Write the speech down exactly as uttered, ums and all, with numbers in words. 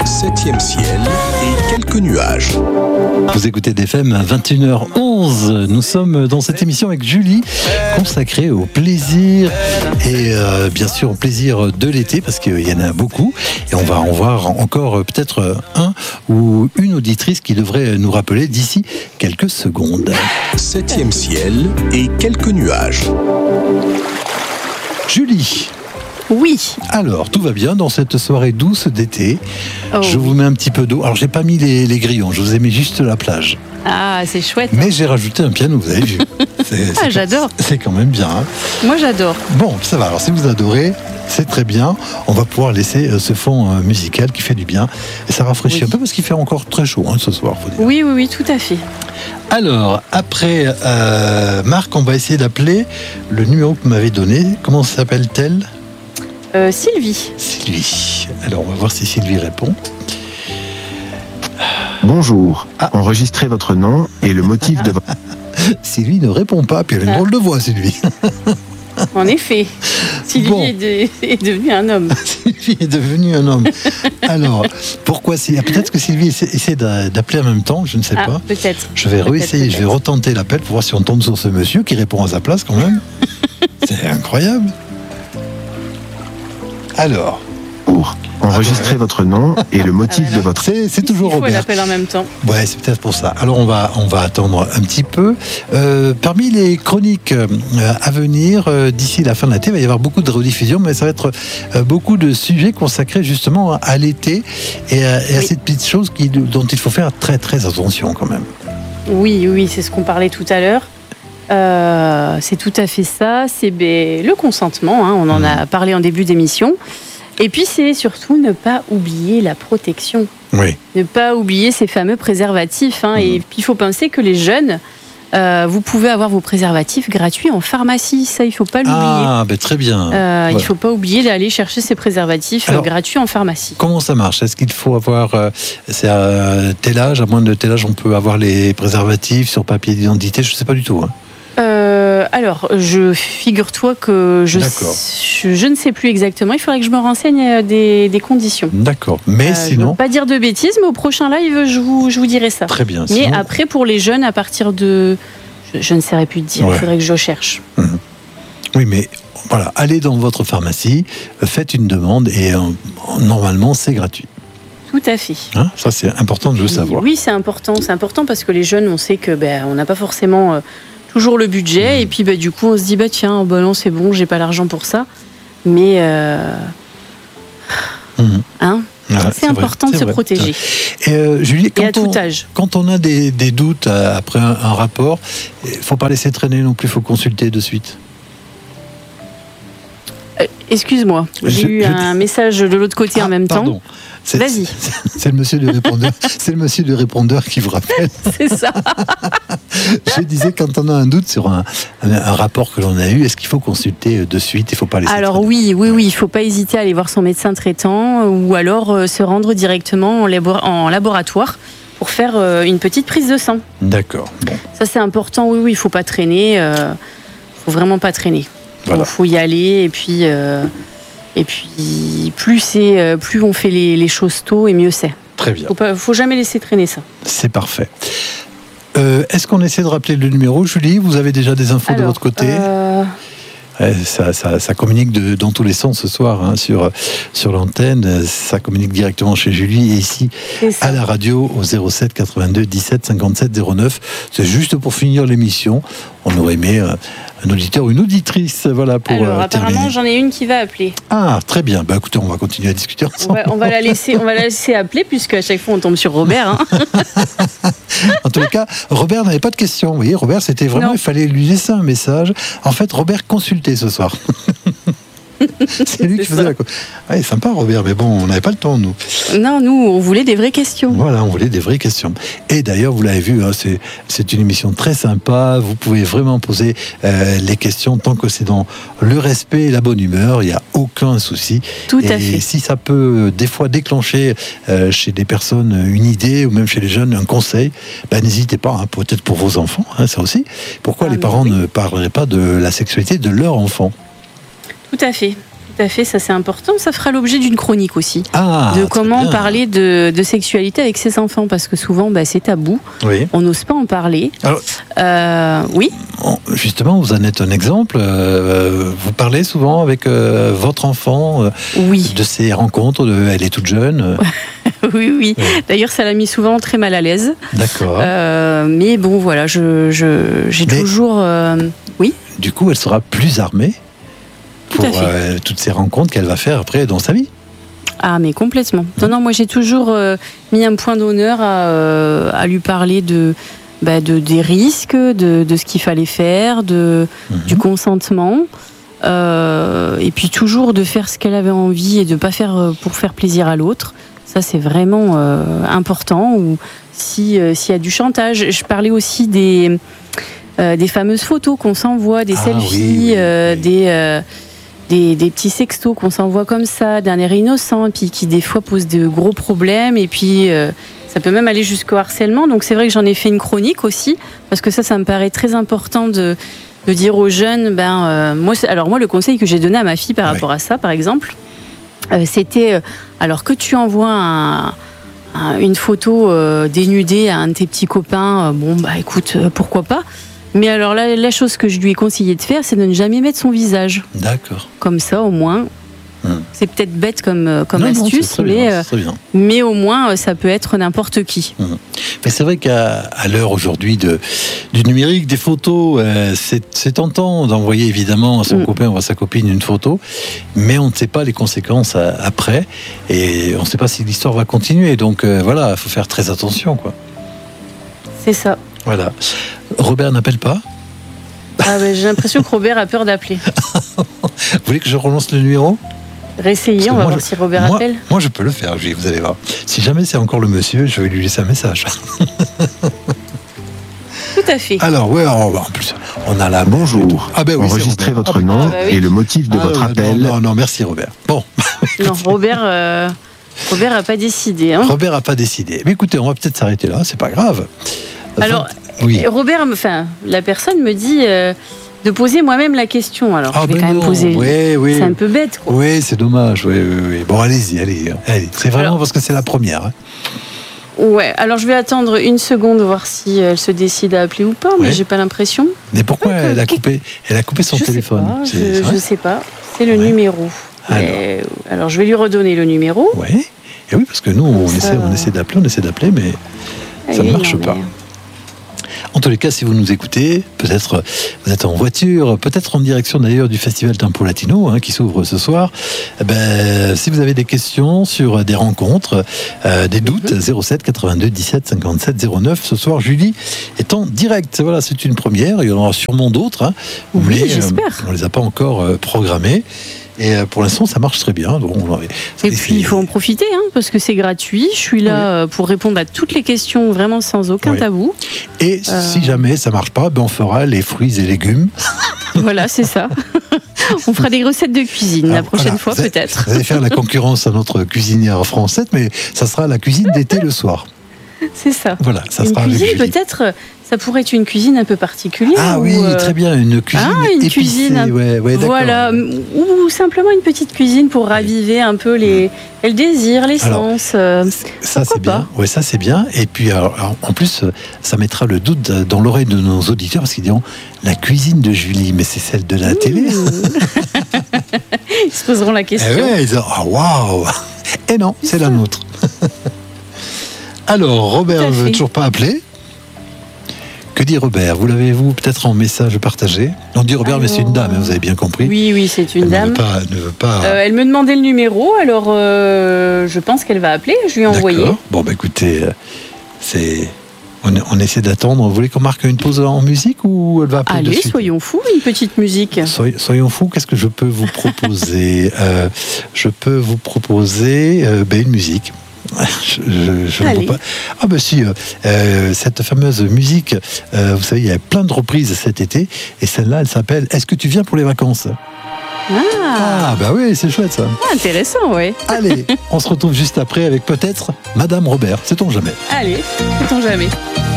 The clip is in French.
Septième ciel et quelques nuages. Vous écoutez D F M à vingt et une heures onze. Nous sommes dans cette émission avec Julie, consacrée au plaisir et euh, bien sûr au plaisir de l'été, parce qu'il y en a beaucoup. Et on va en voir encore peut-être un ou une auditrice qui devrait nous rappeler d'ici quelques secondes. Septième ciel et quelques nuages. Julie. Oui. Alors, tout va bien dans cette soirée douce d'été. Oh, je vous mets un petit peu d'eau. Alors, j'ai pas mis les, les grillons, je vous ai mis juste la plage. Ah, c'est chouette. Mais j'ai rajouté un piano, vous avez vu. C'est, ah, c'est j'adore. Quand, c'est quand même bien. Hein. Moi, j'adore. Bon, ça va. Alors, si vous adorez, c'est très bien. On va pouvoir laisser euh, ce fond euh, musical qui fait du bien. Et ça rafraîchit oui. un peu parce qu'il fait encore très chaud hein, ce soir. Faut dire. Oui, oui, oui, tout à fait. Alors, après euh, Marc, on va essayer d'appeler le numéro que vous m'avez donné. Comment s'appelle-t-elle ? Euh, Sylvie. Sylvie. Alors, on va voir si Sylvie répond. Bonjour. Ah. Enregistrez votre nom et le motif de votre... Sylvie ne répond pas, puis elle a une ah. drôle de voix, Sylvie. En effet. Sylvie bon. est, de, est devenue un homme. Sylvie est devenue un homme. Alors, pourquoi Sylvie ? Peut-être que Sylvie essaie, essaie d'appeler en même temps, je ne sais ah, pas. Peut-être. Je vais réessayer, je vais retenter l'appel pour voir si on tombe sur ce monsieur qui répond à sa place quand même. C'est incroyable. Alors, pour enregistrer ah, votre nom et le motif ah, de votre... C'est, c'est toujours Robert. Il faut Robert. l'appeler en même temps. Ouais, c'est peut-être pour ça. Alors, on va, on va attendre un petit peu. Euh, parmi les chroniques euh, à venir, euh, d'ici la fin de l'été, il va y avoir beaucoup de rediffusions, mais ça va être euh, beaucoup de sujets consacrés justement à l'été et à, et à oui. ces petites choses qui, dont il faut faire très, très attention quand même. Oui, oui, c'est ce qu'on parlait tout à l'heure. Euh, c'est tout à fait ça, c'est ben, le consentement, hein, on en mmh. a parlé en début d'émission. Et puis c'est surtout ne pas oublier la protection. Oui. Ne pas oublier ces fameux préservatifs. Hein, mmh. Et puis il faut penser que les jeunes, euh, vous pouvez avoir vos préservatifs gratuits en pharmacie, ça il ne faut pas l'oublier. Ah, ben très bien. Euh, voilà. Il ne faut pas oublier d'aller chercher ces préservatifs Alors, gratuits en pharmacie. Comment ça marche ? Est-ce qu'il faut avoir, euh, c'est à tel âge, à moins de tel âge, on peut avoir les préservatifs sur papier d'identité ? Je ne sais pas du tout. Hein. Euh, alors, je figure-toi que je, je, je ne sais plus exactement. Il faudrait que je me renseigne des, des conditions. D'accord. Mais euh, sinon... Je ne veux pas dire de bêtises, mais au prochain live, je vous, je vous dirai ça. Très bien. Mais sinon... après, pour les jeunes, à partir de... Je, je ne saurais plus te dire. Ouais. Il faudrait que je cherche. Mmh. Oui, mais voilà. Allez dans votre pharmacie, faites une demande et euh, normalement, c'est gratuit. Tout à fait. Hein, ça, c'est important de le savoir. Oui, c'est important. C'est important parce que les jeunes, on sait que ben, on n'a pas forcément... Euh, toujours le budget, mmh. et puis bah, du coup on se dit bah tiens, bah non c'est bon, j'ai pas l'argent pour ça, mais euh... mmh. hein ouais, c'est, c'est important vrai, de se vrai. protéger. Et euh, Julie, quand et à on, tout âge. Quand on a des, des doutes après un, un rapport, il faut pas laisser traîner non plus, il faut consulter de suite. Euh, excuse-moi, j'ai je, eu je... un message de l'autre côté ah, en même pardon. temps. C'est, Vas-y. C'est, c'est le monsieur du répondeur. C'est le monsieur du répondeur qui vous rappelle. C'est ça. Je disais, quand on a un doute sur un, un, un rapport que l'on a eu, est-ce qu'il faut consulter de suite ? Il ne faut pas laisser Alors traîner. oui, oui, oui, il ne faut pas hésiter à aller voir son médecin traitant ou alors euh, se rendre directement en, labo- en laboratoire pour faire euh, une petite prise de sang. D'accord. Bon. Ça c'est important. Oui, oui, il ne faut pas traîner. Il euh, ne faut vraiment pas traîner. Il voilà. faut y aller et puis. Euh, Et puis, plus, c'est, plus on fait les, les choses tôt, et mieux c'est. Très bien. Il ne faut, faut jamais laisser traîner ça. C'est parfait. Euh, est-ce qu'on essaie de rappeler le numéro, Julie ? Vous avez déjà des infos Alors, de votre côté ? euh... ouais, ça, ça, ça communique de, dans tous les sens ce soir hein, sur, sur l'antenne. Ça communique directement chez Julie et ici à la radio au zéro sept quatre-vingt-deux dix-sept cinquante-sept zéro neuf. C'est juste pour finir l'émission. On aurait aimé euh, un auditeur ou une auditrice, voilà, pour Alors, euh, apparemment, terminer. J'en ai une qui va appeler. Ah, très bien. Bah, écoutez, on va continuer à discuter ensemble. On va, on va, la, laisser, on va la laisser appeler, puisque à chaque fois, on tombe sur Robert. Hein. En tout cas, Robert n'avait pas de questions. Vous voyez, Robert, c'était vraiment, non. il fallait lui laisser un message. En fait, Robert consultait ce soir. C'est lui c'est qui faisait ça. la... Ouais, sympa Robert, mais bon, on n'avait pas le temps, nous. Non, nous, on voulait des vraies questions. Voilà, on voulait des vraies questions. Et d'ailleurs, vous l'avez vu, hein, c'est, c'est une émission très sympa. Vous pouvez vraiment poser euh, les questions tant que c'est dans le respect et la bonne humeur. Il n'y a aucun souci. Tout et à fait. Si ça peut, des fois, déclencher euh, chez des personnes une idée, ou même chez les jeunes, un conseil, ben, n'hésitez pas, hein, peut-être pour vos enfants, hein, ça aussi. Pourquoi ah, les parents oui. ne parleraient pas de la sexualité de leur enfant ? Tout à fait. Tout à fait, ça c'est important. Ça fera l'objet d'une chronique aussi. Ah, de comment parler de, de sexualité avec ses enfants, parce que souvent bah, c'est tabou. Oui. On n'ose pas en parler. Alors, euh, oui. Justement, vous en êtes un exemple. Euh, vous parlez souvent avec euh, votre enfant euh, oui. de ces rencontres. De, elle est toute jeune. oui, oui, oui. D'ailleurs, ça l'a mis souvent très mal à l'aise. D'accord. Euh, mais bon, voilà, je, je, j'ai mais toujours... Euh, oui. Du coup, elle sera plus armée pour euh, toutes ces rencontres qu'elle va faire après dans sa vie. Ah, mais complètement. Non, non, moi j'ai toujours euh, mis un point d'honneur à, euh, à lui parler de, bah, de, des risques, de, de ce qu'il fallait faire, de, mm-hmm. du consentement. Euh, et puis toujours de faire ce qu'elle avait envie et de ne pas faire pour faire plaisir à l'autre. Ça, c'est vraiment euh, important. Ou si, euh, s'il y a du chantage. Je parlais aussi des, euh, des fameuses photos qu'on s'envoie, des ah, selfies, oui, oui, euh, oui. des... Euh, Des, des petits sextos qu'on s'envoie comme ça, d'un air innocent, puis qui des fois posent de gros problèmes, et puis euh, ça peut même aller jusqu'au harcèlement. Donc c'est vrai que j'en ai fait une chronique aussi, parce que ça, ça me paraît très important de, de dire aux jeunes, ben, euh, moi, alors moi, le conseil que j'ai donné à ma fille par rapport oui. à ça, par exemple, euh, c'était, euh, alors que tu envoies un, un, une photo euh, dénudée à un de tes petits copains, euh, bon, bah écoute, euh, pourquoi pas. Mais alors là, la chose que je lui ai conseillé de faire, c'est de ne jamais mettre son visage. D'accord. Comme ça, au moins, hum. c'est peut-être bête comme, comme non, astuce, non, mais, bien, euh, mais au moins, ça peut être n'importe qui. Hum. Mais c'est vrai qu'à à l'heure aujourd'hui de, du numérique, des photos, euh, c'est, c'est tentant d'envoyer évidemment à son hum. copain ou à sa copine une photo, mais on ne sait pas les conséquences à, après, et on ne sait pas si l'histoire va continuer. Donc euh, voilà, il faut faire très attention, quoi. C'est ça. Voilà. Robert n'appelle pas ? Ah ben, j'ai l'impression que Robert a peur d'appeler. Vous voulez que je relance le numéro ? Réessayez, on va voir je, si Robert moi, appelle. Moi, je peux le faire, vous allez voir. Si jamais c'est encore le monsieur, je vais lui laisser un message. Tout à fait. Alors, ouais, en plus, on a la bonjour. Ah ben oui, enregistrez votre nom ah, bah oui. et le motif de ah, votre euh, appel. Non, non, non, merci Robert. Bon. Non, Robert... Euh... Robert n'a pas décidé. Hein. Robert n'a pas décidé. Mais écoutez, on va peut-être s'arrêter là, c'est pas grave. Alors, oui. Robert, enfin, la personne me dit euh, de poser moi-même la question. Alors, ah je vais ben quand non. même poser. Oui, oui. C'est un peu bête, quoi. Oui, c'est dommage. Oui, oui, oui. Bon, allez-y, allez. allez. C'est vraiment alors, parce que c'est la première. Hein. Ouais, alors je vais attendre une seconde, voir si elle se décide à appeler ou pas, mais ouais. j'ai pas l'impression. Mais pourquoi ah, elle, a coupé, elle a coupé son je téléphone sais pas, je, je sais pas. C'est le ouais. numéro. Alors. Mais, alors, je vais lui redonner le numéro. Oui. Et oui, parce que nous, on essaie, on essaie d'appeler, on essaie d'appeler, mais ça ne marche pas. En tous les cas, si vous nous écoutez, peut-être vous êtes en voiture, peut-être en direction d'ailleurs du Festival Tempo Latino hein, qui s'ouvre ce soir. Eh ben, si vous avez des questions sur des rencontres, euh, des doutes, mm-hmm. zéro sept quatre-vingt-deux dix-sept cinquante-sept zéro neuf. Ce soir, Julie est en direct. Voilà, c'est une première. Il y en aura sûrement d'autres, hein, oui, mais j'espère. Euh, on ne les a pas encore euh, programmées. Et pour l'instant, ça marche très bien. Donc, on avait... Et puis, il faut en profiter, hein, parce que c'est gratuit. Je suis là oui. pour répondre à toutes les questions, vraiment sans aucun oui. tabou. Et euh... si jamais ça marche pas, ben on fera les fruits et légumes. Voilà, c'est ça. On fera des recettes de cuisine Alors, la prochaine voilà, fois, vous allez, peut-être. Vous allez faire la concurrence à notre cuisinière française, mais ça sera la cuisine d'été le soir. C'est ça. Voilà, ça une sera cuisine peut-être. Ça pourrait être une cuisine un peu particulière. Ah oui, euh... très bien, une cuisine ah, une épicée. Cuisine, ouais, ouais, voilà, ou simplement une petite cuisine pour raviver un peu les, le désir, l'essence. Alors, ça c'est bien. Ouais, ça c'est bien. Et puis alors, en plus, ça mettra le doute dans l'oreille de nos auditeurs parce qu'ils diront la cuisine de Julie, mais c'est celle de la mmh. télé. Ils se poseront la question. Et ouais, ils diront ah waouh. Et non, c'est la nôtre. Alors Robert ne veut toujours pas appeler. Que dit Robert ? Vous l'avez-vous peut-être en message partagé ? On dit Robert, alors... mais c'est une dame, vous avez bien compris. Oui, oui, c'est une elle dame. Ne veut pas, ne veut pas... Euh, elle me demandait le numéro, alors euh, je pense qu'elle va appeler. Je lui ai envoyé. D'accord. Bon, bah écoutez, c'est... On, on essaie d'attendre. Vous voulez qu'on marque une pause en musique ou elle va appeler Allez, de suite ? Soyons fous, une petite musique. Soy, soyons fous, qu'est-ce que je peux vous proposer ? euh, Je peux vous proposer euh, ben, une musique. Je, je, je ne vois pas. Ah ben si, euh, cette fameuse musique, euh, vous savez, il y a plein de reprises cet été, et celle-là, elle s'appelle « Est-ce que tu viens pour les vacances ?» Ah, ah ben oui, c'est chouette ça. Ah, intéressant, oui. Allez, on se retrouve juste après avec peut-être Madame Robert, sait-on jamais. Allez, sait-on jamais.